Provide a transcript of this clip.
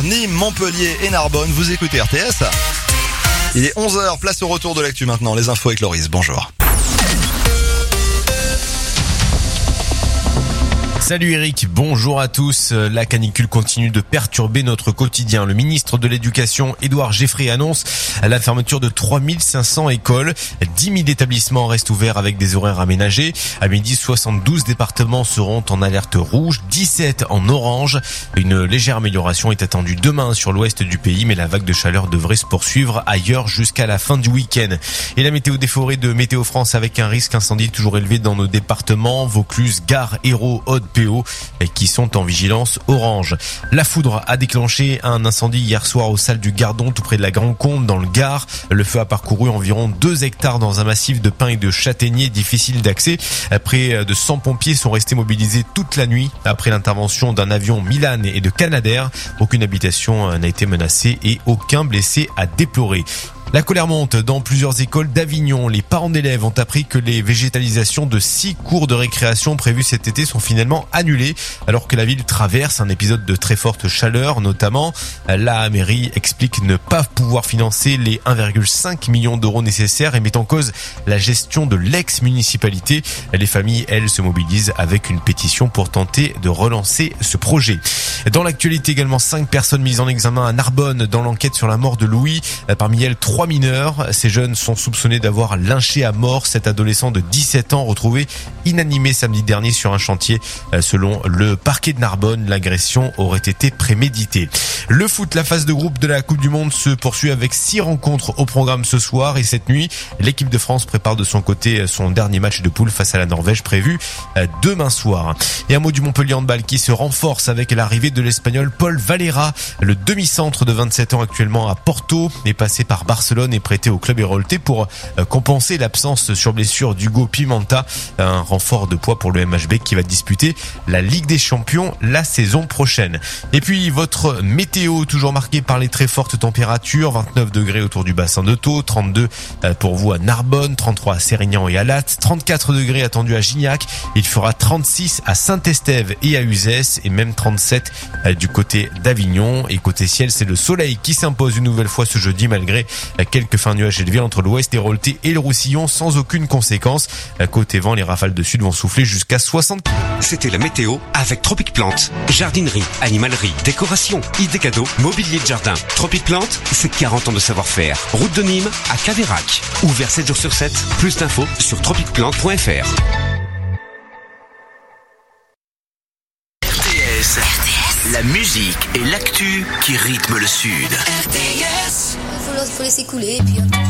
soir, Nîmes, Montpellier et Narbonne. Vous écoutez RTS. Il est 11h, place au retour de l'actu maintenant. Les infos avec Loris, bonjour. Salut Eric, bonjour à tous. La canicule continue de perturber notre quotidien. Le ministre de l'Éducation, Édouard Geoffrey, annonce la fermeture de 3500 écoles. 10 000 établissements restent ouverts avec des horaires aménagés. À midi, 72 départements seront en alerte rouge, 17 en orange. Une légère amélioration est attendue demain sur l'ouest du pays, mais la vague de chaleur devrait se poursuivre ailleurs jusqu'à la fin du week-end. Et la météo des forêts de Météo France avec un risque incendie toujours élevé dans nos départements, Vaucluse, Gare, Hérault, Aude-PO, qui sont en vigilance orange. La foudre a déclenché un incendie hier soir aux salles du Gardon, tout près de la Grand-Combe, dans le Gard. Le feu a parcouru environ 2 hectares dans un massif de pins et de châtaigniers difficile d'accès. Près de 100 pompiers sont restés mobilisés toute la nuit après l'intervention d'un avion Milan et de Canadair. Aucune habitation n'a été menacée et aucun blessé à déplorer. La colère monte dans plusieurs écoles d'Avignon. Les parents d'élèves ont appris que les végétalisations de 6 cours de récréation prévues cet été sont finalement annulées, alors que la ville traverse un épisode de très forte chaleur notamment. La mairie explique ne pas pouvoir financer les 1,5 million d'euros nécessaires et met en cause la gestion de l'ex-municipalité. Les familles, elles, se mobilisent avec une pétition pour tenter de relancer ce projet. Dans l'actualité également, 5 personnes mises en examen à Narbonne dans l'enquête sur la mort de Louis. Parmi elles, 3 mineurs. Ces jeunes sont soupçonnés d'avoir lynché à mort cet adolescent de 17 ans retrouvé inanimé samedi dernier sur un chantier. Selon le parquet de Narbonne, l'agression aurait été préméditée. Le foot, la phase de groupe de la Coupe du Monde se poursuit avec 6 rencontres au programme ce soir et cette nuit. L'équipe de France prépare de son côté son dernier match de poule face à la Norvège prévu demain soir. Et un mot du Montpellier handball qui se renforce avec l'arrivée de l'Espagnol Paul Valera. Le demi-centre de 27 ans actuellement à Porto est passé par Barcelone et prêté au club héroltais pour compenser l'absence sur blessure d'Hugo Pimenta, un renfort de poids pour le MHB qui va disputer la Ligue des Champions la saison prochaine. Et puis votre météo toujours marquée par les très fortes températures, 29 degrés autour du bassin de Thau, 32 pour vous à Narbonne, 33 à Sérignan et à Latte, 34 degrés attendus à Gignac, il fera 36 à Saint-Estève et à Uzès et même 37 du côté d'Avignon. Et côté ciel, c'est le soleil qui s'impose une nouvelle fois ce jeudi malgré quelques fins nuages élevés entre l'ouest héroltais et le Roussillon sans aucune conséquence. Côté vent, les rafales de sud vont souffler jusqu'à 60. C'était la météo avec Tropic Plante. Jardinerie, animalerie, décoration, idées cadeaux, mobilier de jardin. Tropic Plante, c'est 40 ans de savoir-faire. Route de Nîmes à Caveyrac. Ouvert 7 jours sur 7. Plus d'infos sur tropicplante.fr. RTS, la musique et l'actu qui rythme le Sud. RTS. Faut laisser couler et puis...